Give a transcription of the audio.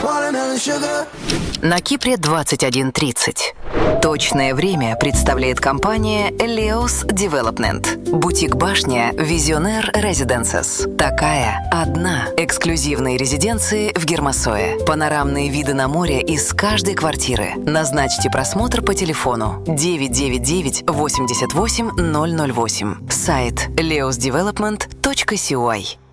На Кипре 21:30. Точное время представляет компания Leos Development. Бутик-башня Visionaire Residences. Такая одна. Эксклюзивные резиденции в Гермосое. Панорамные виды на море из каждой квартиры. Назначьте просмотр по телефону 999 88 008. Сайт leosdevelopment.cy.